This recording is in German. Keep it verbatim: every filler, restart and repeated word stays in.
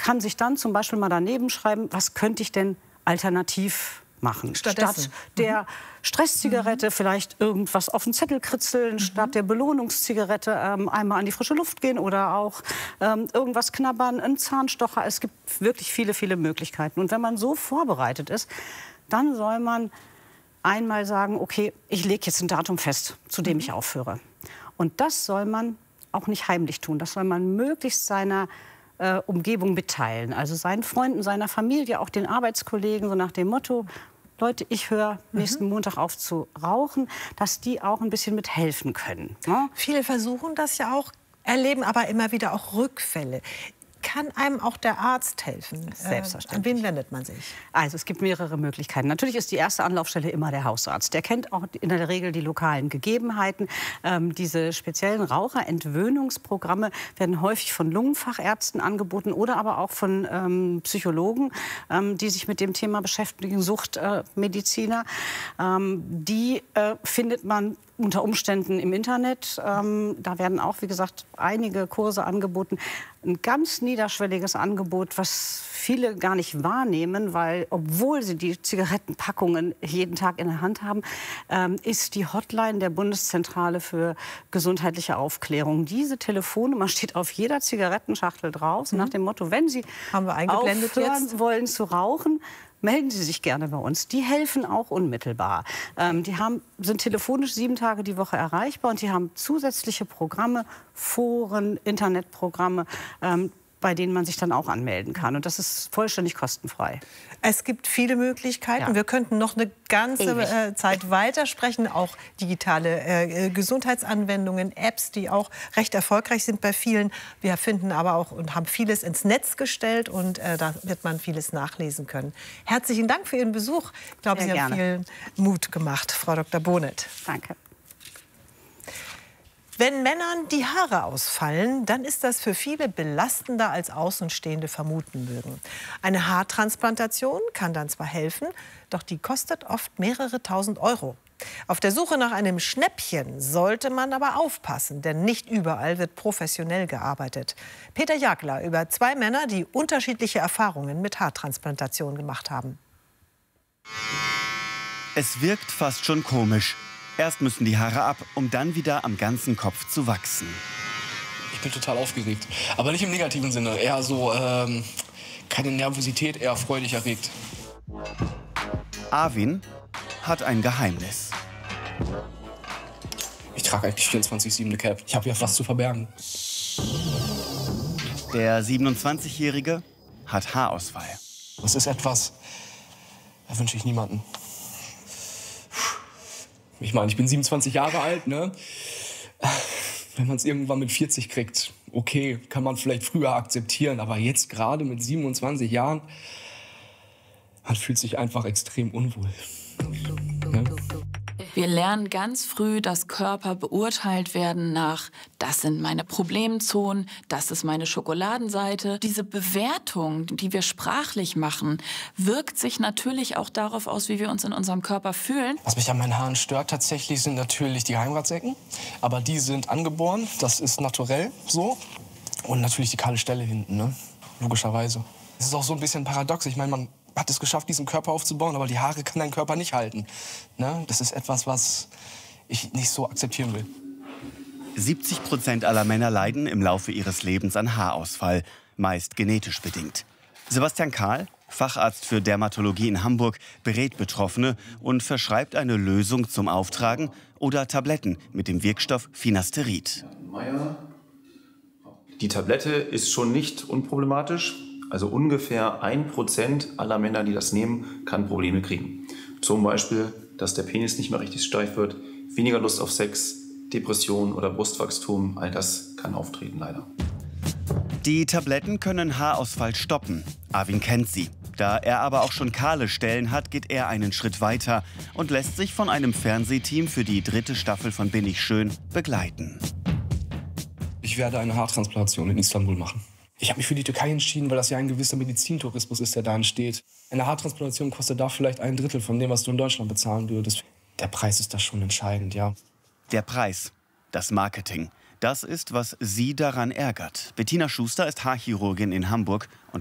kann sich dann zum Beispiel mal daneben schreiben, was könnte ich denn alternativ machen. Stattdessen. Statt der Stresszigarette mhm. vielleicht irgendwas auf den Zettel kritzeln, mhm. statt der Belohnungszigarette ähm, einmal an die frische Luft gehen oder auch ähm, irgendwas knabbern, einen Zahnstocher. Es gibt wirklich viele, viele Möglichkeiten. Und wenn man so vorbereitet ist, dann soll man einmal sagen, okay, ich lege jetzt ein Datum fest, zu dem mhm. ich aufhöre. Und das soll man auch nicht heimlich tun. Das soll man möglichst seiner äh, Umgebung mitteilen. Also seinen Freunden, seiner Familie, auch den Arbeitskollegen, so nach dem Motto, Leute, ich höre nächsten mhm. Montag auf zu rauchen, dass die auch ein bisschen mithelfen können. Ja? Viele versuchen das ja auch, erleben aber immer wieder auch Rückfälle. Kann einem auch der Arzt helfen? Selbstverständlich. Äh, an wen wendet man sich? Also es gibt mehrere Möglichkeiten. Natürlich ist die erste Anlaufstelle immer der Hausarzt. Der kennt auch in der Regel die lokalen Gegebenheiten. Ähm, diese speziellen Raucherentwöhnungsprogramme werden häufig von Lungenfachärzten angeboten oder aber auch von ähm, Psychologen, ähm, die sich mit dem Thema beschäftigen, Suchtmediziner. Äh, ähm, die äh, findet man unter Umständen im Internet. Ähm, da werden auch, wie gesagt, einige Kurse angeboten. Ein ganz niederschwelliges Angebot, was viele gar nicht wahrnehmen, weil, obwohl sie die Zigarettenpackungen jeden Tag in der Hand haben, ähm, ist die Hotline der Bundeszentrale für gesundheitliche Aufklärung. Diese Telefonnummer steht auf jeder Zigarettenschachtel drauf, mhm. nach dem Motto, wenn Sie Haben wir eingeblendet aufhören jetzt? wollen zu rauchen, melden Sie sich gerne bei uns. Die helfen auch unmittelbar. Ähm, die haben, sind telefonisch sieben Tage die Woche erreichbar und die haben zusätzliche Programme, Foren, Internetprogramme, ähm, bei denen man sich dann auch anmelden kann. Und das ist vollständig kostenfrei. Es gibt viele Möglichkeiten. Ja. Wir könnten noch eine ganze äh, Zeit weitersprechen. Auch digitale äh, Gesundheitsanwendungen, Apps, die auch recht erfolgreich sind bei vielen. Wir finden aber auch und haben vieles ins Netz gestellt und äh, da wird man vieles nachlesen können. Herzlichen Dank für Ihren Besuch. Ich glaube, Sehr Sie haben gerne. viel Mut gemacht, Frau Doktor Bohnett. Danke. Wenn Männern die Haare ausfallen, dann ist das für viele belastender, als Außenstehende vermuten mögen. Eine Haartransplantation kann dann zwar helfen, doch die kostet oft mehrere tausend Euro. Auf der Suche nach einem Schnäppchen sollte man aber aufpassen, denn nicht überall wird professionell gearbeitet. Peter Jagler über zwei Männer, die unterschiedliche Erfahrungen mit Haartransplantation gemacht haben. Es wirkt fast schon komisch. Erst müssen die Haare ab, um dann wieder am ganzen Kopf zu wachsen. Ich bin total aufgeregt. Aber nicht im negativen Sinne. Eher so, ähm, keine Nervosität, eher freudig erregt. Arvin hat ein Geheimnis. Ich trage eigentlich vierundzwanzig sieben eine Cap. Ich habe ja was zu verbergen. Der siebenundzwanzigjährige hat Haarausfall. Das ist etwas, das wünsche ich niemandem. Ich meine, ich bin siebenundzwanzig Jahre alt, ne? Wenn man es irgendwann mit vierzig kriegt, okay, kann man vielleicht früher akzeptieren. Aber jetzt gerade mit siebenundzwanzig Jahren, man fühlt sich einfach extrem unwohl. Ne? Wir lernen ganz früh, dass Körper beurteilt werden nach, das sind meine Problemzonen, das ist meine Schokoladenseite. Diese Bewertung, die wir sprachlich machen, wirkt sich natürlich auch darauf aus, wie wir uns in unserem Körper fühlen. Was mich an meinen Haaren stört tatsächlich, sind natürlich die Heimratsecken. Aber die sind angeboren, das ist naturell so. Und natürlich die kahle Stelle hinten, ne? Logischerweise. Es ist auch so ein bisschen paradox. Ich meine, man hat es geschafft, diesen Körper aufzubauen, aber die Haare kann dein Körper nicht halten. Ne? Das ist etwas, was ich nicht so akzeptieren will. siebzig Prozent aller Männer leiden im Laufe ihres Lebens an Haarausfall, meist genetisch bedingt. Sebastian Kahl, Facharzt für Dermatologie in Hamburg, berät Betroffene und verschreibt eine Lösung zum Auftragen oder Tabletten mit dem Wirkstoff Finasterid. Die Tablette ist schon nicht unproblematisch. Also ungefähr ein Prozent aller Männer, die das nehmen, kann Probleme kriegen. Zum Beispiel, dass der Penis nicht mehr richtig steif wird, weniger Lust auf Sex, Depression oder Brustwachstum. All das kann auftreten, leider. Die Tabletten können Haarausfall stoppen. Arvin kennt sie. Da er aber auch schon kahle Stellen hat, geht er einen Schritt weiter und lässt sich von einem Fernsehteam für die dritte Staffel von Bin ich schön begleiten. Ich werde eine Haartransplantation in Istanbul machen. Ich habe mich für die Türkei entschieden, weil das ja ein gewisser Medizintourismus ist, der da entsteht. Eine Haartransplantation kostet da vielleicht ein Drittel von dem, was du in Deutschland bezahlen würdest. Der Preis ist da schon entscheidend, ja. Der Preis, das Marketing, das ist, was sie daran ärgert. Bettina Schuster ist Haarchirurgin in Hamburg und